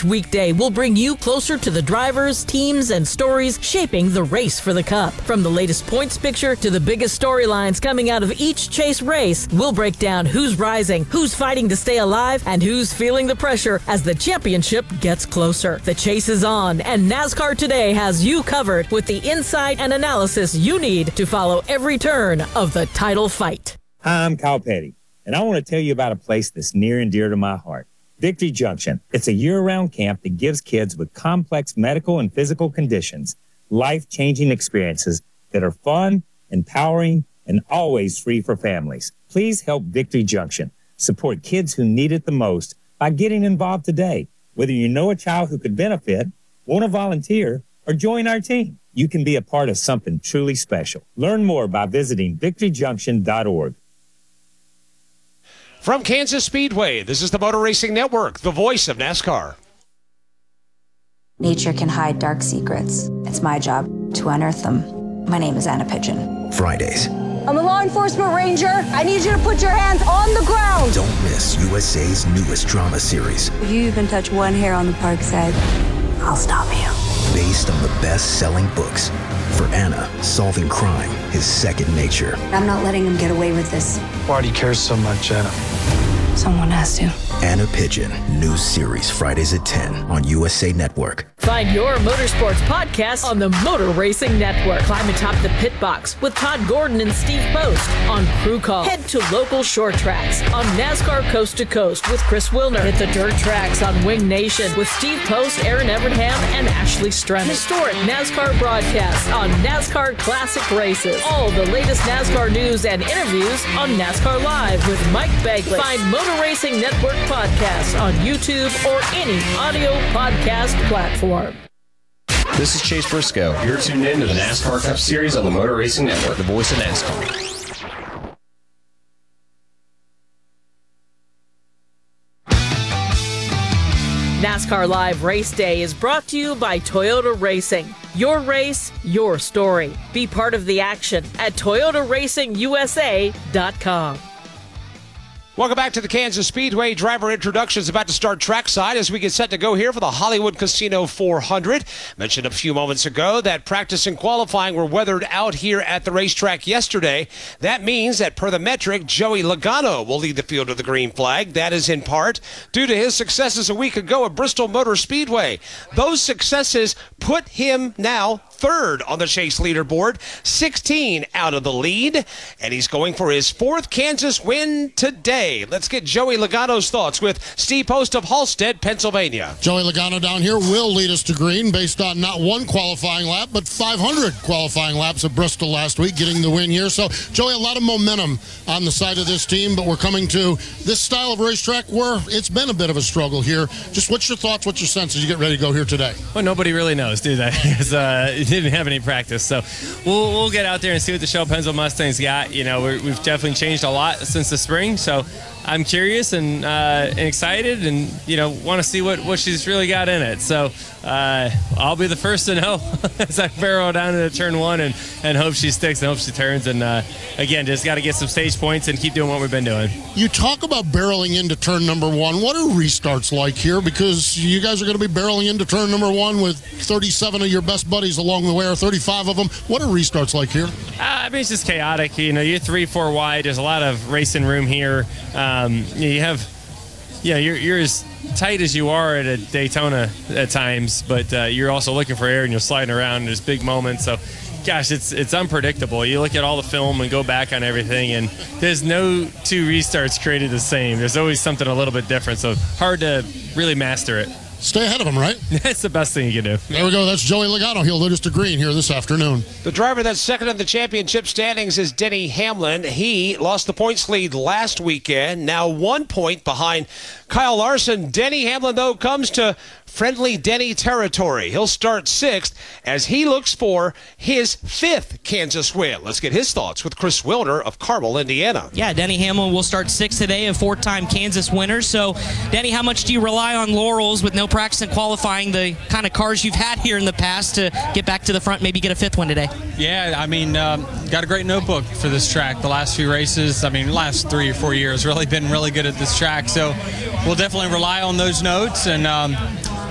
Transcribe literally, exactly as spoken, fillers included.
Each weekday, we'll bring you closer to the drivers, teams, and stories shaping the race for the Cup. From the latest points picture to the biggest storylines coming out of each chase race, we'll break down who's rising, who's fighting to stay alive, and who's feeling the pressure as the championship gets closer. The chase is on, and NASCAR Today has you covered with the insight and analysis you need to follow every turn of the title fight. Hi, I'm Kyle Petty, and I want to tell you about a place that's near and dear to my heart, Victory Junction. It's a year-round camp that gives kids with complex medical and physical conditions life-changing experiences that are fun, empowering, and always free for families. Please help Victory Junction support kids who need it the most by getting involved today. Whether you know a child who could benefit, want to volunteer, or join our team, you can be a part of something truly special. Learn more by visiting victory junction dot org. From Kansas Speedway, this is the Motor Racing Network, the voice of NASCAR. Nature can hide dark secrets. It's my job to unearth them. My name is Anna Pigeon. Fridays. I'm a law enforcement ranger. I need you to put your hands on the ground. Don't miss U S A's newest drama series. If you even touch one hair on the park's head, I'll stop you. Based on the best-selling books. For Anna, solving crime is second nature. I'm not letting him get away with this. Why do you care so much, Anna? Someone has to. Anna Pigeon, new series Fridays at ten on U S A Network. Find your motorsports podcast on the Motor Racing Network. Climb atop the pit box with Todd Gordon and Steve Post on Crew Call. Head to local short tracks on NASCAR Coast to Coast with Chris Wilner. Hit the dirt tracks on Wing Nation with Steve Post, Aaron Evernham, and Ashley Strennan. Historic NASCAR broadcasts on NASCAR Classic Races. All the latest NASCAR news and interviews on NASCAR Live with Mike Begley. Find Motor Racing Network podcasts on YouTube or any audio podcast platform. This is Chase Briscoe. You're tuned in to the NASCAR Cup Series on the Motor Racing Network, the voice of NASCAR. NASCAR Live Race Day is brought to you by Toyota Racing. Your race, your story. Be part of the action at toyota racing u s a dot com. Welcome back to the Kansas Speedway. Driver introductions about to start trackside as we get set to go here for the Hollywood Casino four hundred. Mentioned a few moments ago that practice and qualifying were weathered out here at the racetrack yesterday. That means that per the metric, Joey Logano will lead the field of the green flag. That is in part due to his successes a week ago at Bristol Motor Speedway. Those successes put him now third on the chase leaderboard, sixteen out of the lead, and he's going for his fourth Kansas win today. Let's get Joey Logano's thoughts with Steve Post of Halstead, Pennsylvania. Joey Logano down here will lead us to green based on not one qualifying lap, but five hundred qualifying laps at Bristol last week, getting the win here. So, Joey, a lot of momentum on the side of this team, but we're coming to this style of racetrack where it's been a bit of a struggle here. Just what's your thoughts, what's your sense as you get ready to go here today? Well, nobody really knows, do they? Because uh, it didn't have any practice. So we'll, we'll get out there and see what the Shell Penzo Mustangs got. You know, we're, we've definitely changed a lot since the spring. So I'm curious and, uh, and excited and, you know, want to see what, what she's really got in it. So uh, I'll be the first to know as I barrel down into turn one and, and hope she sticks and hope she turns. And, uh, again, just got to get some stage points and keep doing what we've been doing. You talk about barreling into turn number one. What are restarts like here? Because you guys are going to be barreling into turn number one with thirty-seven of your best buddies along the way, or thirty-five of them. What are restarts like here? Uh, I mean, it's just chaotic. You know, you're three, four wide. There's a lot of racing room here. Um, you have, yeah, you're, you're as tight as you are at a Daytona at times, but uh, you're also looking for air and you're sliding around. And there's big moments. So, gosh, it's it's unpredictable. You look at all the film and go back on everything, and there's no two restarts created the same. There's always something a little bit different. So hard to really master it. Stay ahead of him, right? That's the best thing you can do. There we go. That's Joey Logano. He'll lead us to green here this afternoon. The driver that's second in the championship standings is Denny Hamlin. He lost the points lead last weekend, now one point behind Kyle Larson. Denny Hamlin, though, comes to friendly Denny territory. He'll start sixth as he looks for his fifth Kansas win. Let's get his thoughts with Chris Wilner of Carmel, Indiana. Yeah, Denny Hamlin will start sixth today, a four-time Kansas winner. So, Denny, how much do you rely on laurels with no practice and qualifying, the kind of cars you've had here in the past, to get back to the front, maybe get a fifth one today? Yeah, I mean, um, got a great notebook for this track. The last few races, I mean, last three or four years, really been really good at this track. So we'll definitely rely on those notes and, um,